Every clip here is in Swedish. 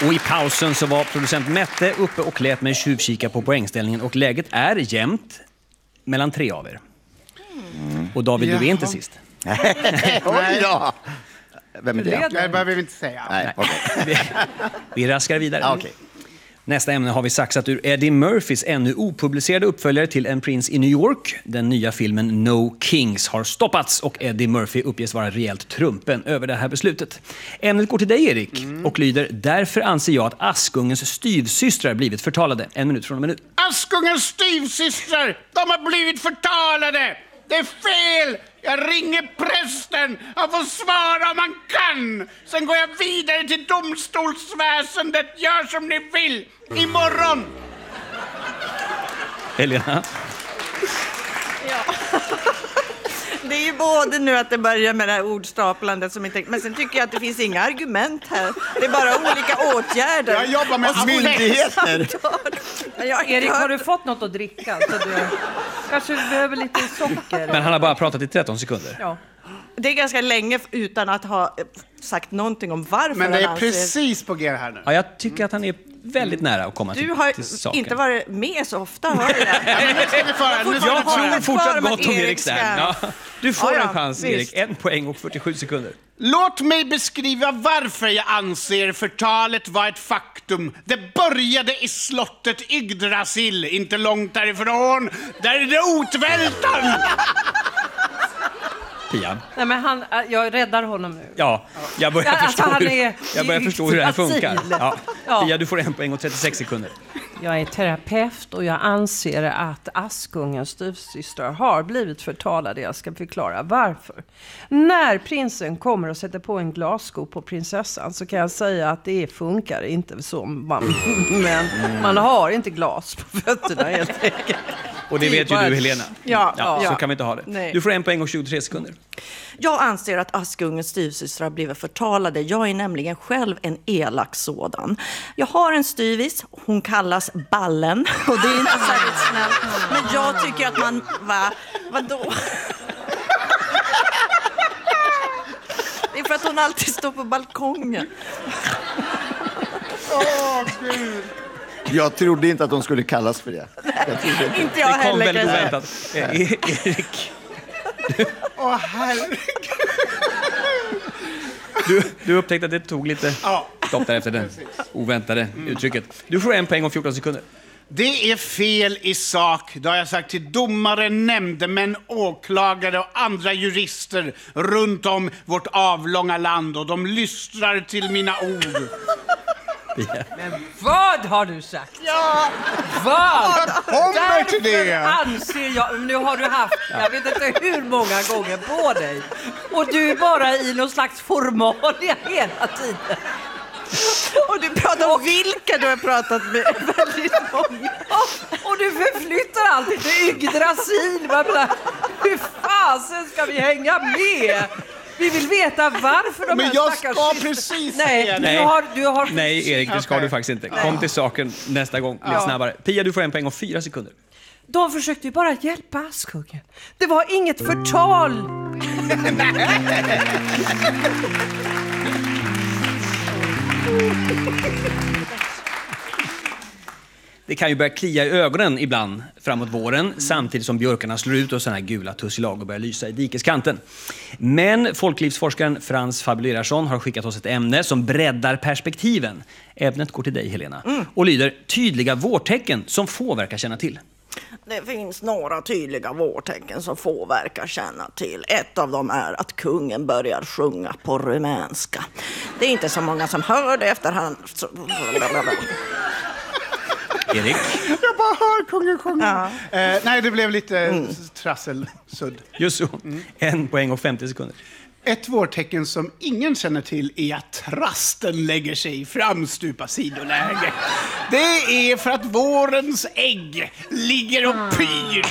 Och i pausen så var producent Mette uppe och lät mig tjuvkika på poängställningen och läget är jämnt mellan 3 av er. Och David, du är inte sist. Oj då! Vem är det? Det behöver vi inte säga. Nej, okay. Vi raskar vidare. Okay. Nästa ämne har vi saxat ur Eddie Murphys ännu opublicerade uppföljare till En prins i New York. Den nya filmen No Kings har stoppats och Eddie Murphy uppges vara rejält trumpen över det här beslutet. Ämnet går till dig, Erik, och lyder: därför anser jag att Askungens styvsystrar blivit förtalade. 1 minut från och med nu. Askungens styvsystrar, de har blivit förtalade! Det är fel! Jag ringer prästen, han får svara om han kan. Sen går jag vidare till domstolsväsendet. Gör som ni vill. Imorgon! Helena? Ja. Det är ju både nu att det börjar med det här ordstaplandet som inte... Men sen tycker jag att det finns inga argument här. Det är bara olika åtgärder. Jag jobbar med myndigheter. Erik, har du fått något att dricka? Så du kanske behöver lite socker. Men han har bara pratat i 13 sekunder. Ja. Det är ganska länge utan att ha sagt någonting om varför. Men det är han precis på G här nu. Ja, jag tycker att han är väldigt nära att komma Du till har saken. inte varit med så ofta, hör jag. Ja, men nu ska vi föra. Nu ska Jag vi föra. tror fortsatt Kvar med gott om Erik Erik Stern. Ja. Du får Ja, en chans, visst. Erik. 1 poäng och 47 sekunder. Låt mig beskriva varför jag anser förtalet var ett faktum. Det började i slottet Yggdrasil, inte långt därifrån. Där är det Otvältan! Pia? Nej, men jag räddar honom nu. Ja, jag börjar Ja, förstå, alltså, han är jag börjar förstå hur det här funkar. Yggdrasil. Ja. Ja. Pia, du får 1 poäng och 36 sekunder. Jag är terapeut och jag anser att Askungens styvsystrar har blivit förtalade. Jag ska förklara varför. När prinsen kommer och sätter på en glassko på prinsessan så kan jag säga att det funkar inte som man... Men man har inte glas på fötterna helt enkelt. Och det vet ju du, Helena. Ja. Så kan vi inte ha det. Nej. Du får 1 poäng och 23 sekunder. Jag anser att Askungens styvsystrar blivit förtalade. Jag är nämligen själv en elak sådan. Jag har en styvis, hon kallas Ballen. Och det är inte särskilt snällt. Men jag tycker att man... Vadå? Det är för att hon alltid står på balkongen. Gud. Jag trodde inte att de skulle kallas för det. Inte jag Det kom heller. väldigt kanske. oväntat. Erik, Åh, herregud. du upptäckte att det tog lite stopp där efter det oväntade uttrycket. Du får 1 poäng och 14 sekunder. Det är fel i sak. Det har jag sagt till domare, nämndemän, åklagare och andra jurister runt om vårt avlånga land. Och de lystrar till mina ord. Men vad har du sagt? Ja, Vad? Kommer till det! Anser jag, nu har du haft, jag vet inte hur många gånger på dig. Och du är bara i någon slags formalia hela tiden. och du pratar om vilka du har pratat med väldigt många. Och du förflyttar alltid till Yggdrasil. Hur fasen ska vi hänga med? Vi vill veta varför de Men här jag stackars... ska precis Nej, säga det. du har... Nej, Erik, det ska Okej. du faktiskt inte. Kom till saken nästa gång, lite snabbare. Pia, du får 1 poäng och 4 sekunder. De försökte ju bara hjälpa Askungen. Det var inget förtal. Det kan ju börja klia i ögonen ibland framåt våren, samtidigt som björkarna slår ut och sådana här gula tussilager börjar lysa i dikeskanten. Men folklivsforskaren Frans Fabulerason har skickat oss ett ämne som breddar perspektiven. Ämnet går till dig, Helena, och lyder: tydliga vårtecken som få verkar känna till. Det finns några tydliga vårtecken som få verkar känna till. Ett av dem är att kungen börjar sjunga på rumänska. Det är inte så många som hör det efterhand. Erik? Jag bara hör kungen sjunga. Ja. Nej, det blev lite trasselsudd. Just så. 1 poäng och 50 sekunder. Ett vårtecken som ingen känner till är att trasten lägger sig i framstupa sidoläge. Det är för att vårens ägg ligger och pyr.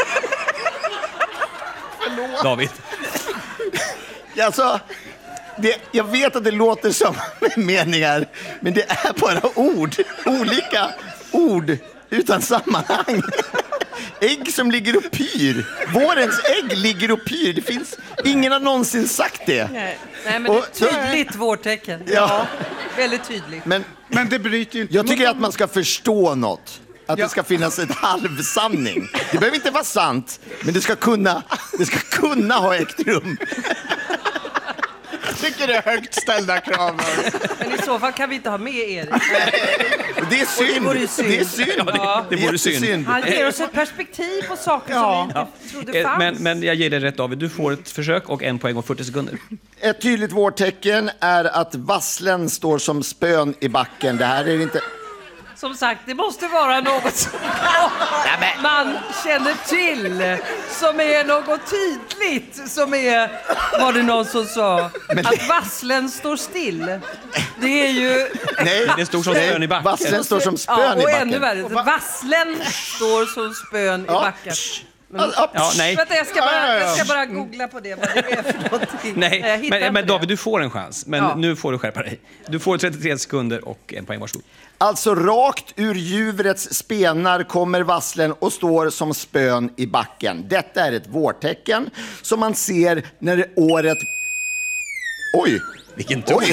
David? Alltså, jag vet att det låter som meningar, men det är bara ord. Olika ord utan sammanhang. Ägg som ligger och pyr. Vårens ägg ligger och pyr. Det finns... Ingen har någonsin sagt det. Nej. Nej, men det är tydligt vårtecken. Ja. Väldigt tydligt. Men Men det bryter ju inte jag tycker mot- att man ska förstå något. Att Ja. det ska finnas en halvsanning. Det behöver inte vara sant, men det ska kunna ha ägt rum. Jag tycker det är högt ställda krav. Men i så fall kan vi inte ha med Erik. Det är synd. vore ju synd. Det är synd. Ja, det vore synd. Jättesynd. Han ger oss ett perspektiv på saker som vi inte trodde fanns. Men jag ger dig rätt, David. Du får ett försök och 1 poäng och 40 sekunder. Ett tydligt vårtecken är att vasslen står som spön i backen. Det här är inte... Som sagt, det måste vara något som man känner till, som är något tydligt, som är, var det någon som sa, att vasslen står still. Det är ju... Nej, Det står som spön i backen. Vasslen står som spön ja, i och backen. ännu värre, vasslen står som spön i backen. Ja, nej. Vänta, jag ska bara googla på det, vad det är för någonting. Nej, Jag hittar inte men det. David, du får en chans. Men Ja. nu får du skärpa dig. Du får 33 sekunder och 1 poäng, varsågod. Alltså rakt ur djurets spenar kommer vasslen och står som spön i backen. Detta är ett vårtecken som man ser när året... Oj! Vilken ton!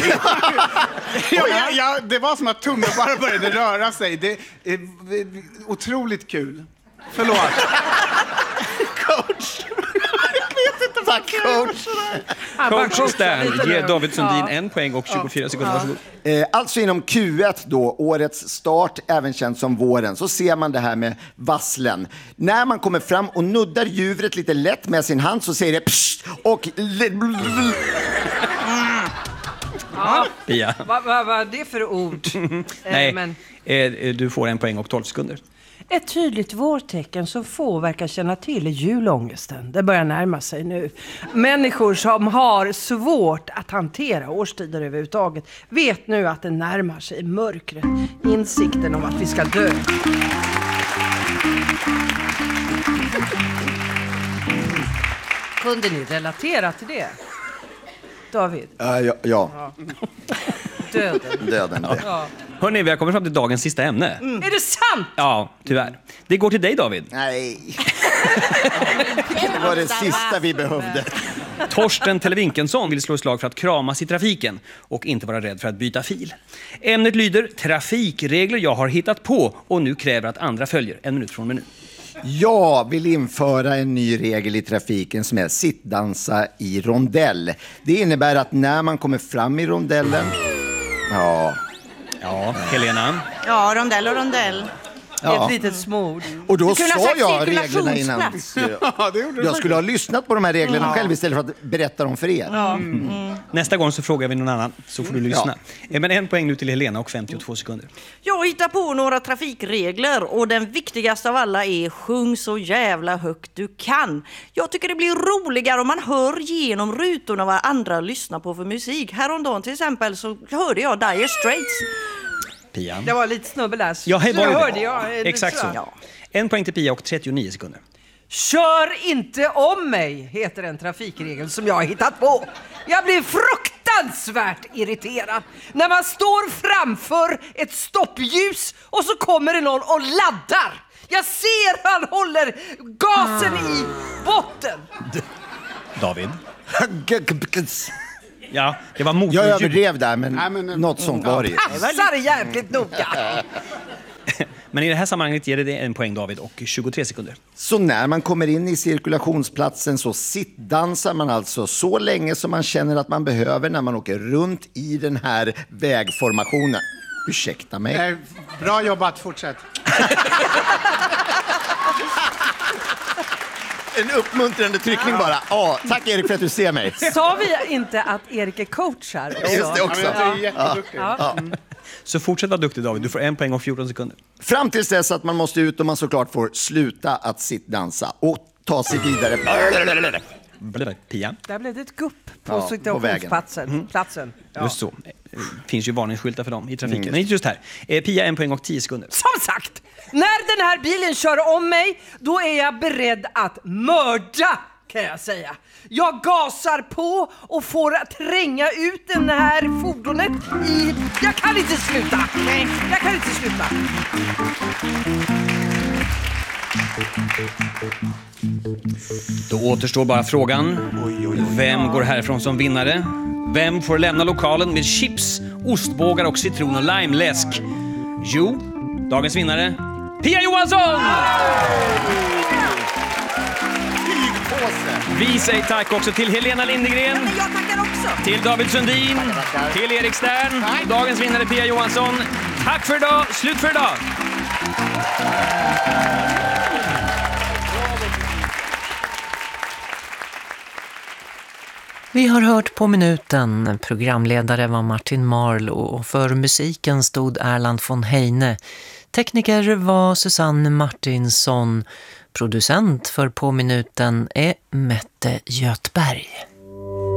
Ja, det var som att tungan bara började röra sig. Det är otroligt kul. Förlåt. Coach! Tack coach! Han bara Coach coachar Stern lite ger nu. David Sundin Ja. 1 poäng och 24 sekunder, varsågod. Alltså inom Q1 då, årets start, även känt som våren, så ser man det här med vasslen. När man kommer fram och nuddar djuret lite lätt med sin hand så säger det psst och... Pia. Vad är det för ord? Nej, Men du får 1 poäng och 12 sekunder. ett tydligt vårtecken som få verkar känna till är julångesten. Det börjar närma sig nu. Människor som har svårt att hantera årstider överhuvudtaget vet nu att det närmar sig mörkret. Insikten om att vi ska dö. Kunde ni relatera till det? David, Ja, döden. döden. Hörrni, vi har kommit fram till dagens sista ämne. Är det sant? Ja, tyvärr. Det går till dig, David. Nej. Det var det sista vi behövde. Torsten Televinkensson vill slå ett slag för att kramas i trafiken och inte vara rädd för att byta fil. Ämnet lyder trafikregler jag har hittat på och nu kräver att andra följer. 1 minut från och med nu. Jag vill införa en ny regel i trafiken som är sittdansa i rondell. Det innebär att när man kommer fram i rondellen... Ja, Helena. Ja, rondell och rondell. Ett litet smord. Och då Du kunde ha sa sagt jag reglerna innan. cirkulationsplats. Ja, det gjorde du Jag skulle ha lyssnat på de här reglerna själv istället för att berätta dem för er. Nästa gång så frågar vi någon annan så får du lyssna. Men 1 poäng nu till Helena och 52 sekunder. Jag hittar på några trafikregler och den viktigaste av alla är sjung så jävla högt du kan. Jag tycker det blir roligare om man hör genom rutorna vad andra lyssnar på för musik. Häromdagen till exempel så hörde jag Dire Straits. Pia. Det var lite snubbel där. Ja, hej, Så var det hörde det? jag. Exakt så. Ja. 1 poäng till Pia och 39 sekunder. Kör inte om mig, heter en trafikregel som jag har hittat på. Jag blir fruktansvärt irriterad när man står framför ett stoppljus och så kommer det någon och laddar. Jag ser han håller gasen i botten. David. Ja, det var Jag motorljud. överdrev där, men, Nej, men, något sånt var det ju. Passar jävligt noga. Men i det här sammanhanget ger det dig 1 poäng, David, och 23 sekunder. Så när man kommer in i cirkulationsplatsen så sittdansar man alltså så länge som man känner att man behöver när man åker runt i den här vägformationen. Ursäkta mig. Bra jobbat, fortsätt. En uppmuntrande tryckning bara. Ja, tack Erik för att du ser mig. Sa vi inte att Erik är coach här? Just det också. Ja, men jag är jätteduktig. Så fortsätt vara duktig, David. Du får 1 poäng och 14 sekunder. Fram tills dess att man måste ut och man såklart får sluta att sittdansa och ta sig vidare. Pia. Där blev det ett gupp på Ja, situationsplatsen. Platsen. Just så. Finns ju varningsskyltar för dem i trafiken. Men inte just här. Pia, 1 poäng och 10 sekunder. Som sagt, när den här bilen kör om mig, då är jag beredd att mörda, kan jag säga. Jag gasar på och får tränga ut den här fordonet i... Jag kan inte sluta! Jag kan inte sluta! Då återstår bara frågan. Vem går härifrån som vinnare? Vem får lämna lokalen med chips, ostbågar och citron- och limeläsk? Jo, dagens vinnare, Pia Johansson! Vi säger tack också till Helena Lindegren. Men jag tackar också. Till David Sundin, till Erik Stern, dagens vinnare Pia Johansson. Tack för idag, slut för idag! Vi har hört På minuten. Programledare var Martin Marlo och för musiken stod Erland von Heine. Tekniker var Susanne Martinsson. Producent för På minuten är Mette Göthberg.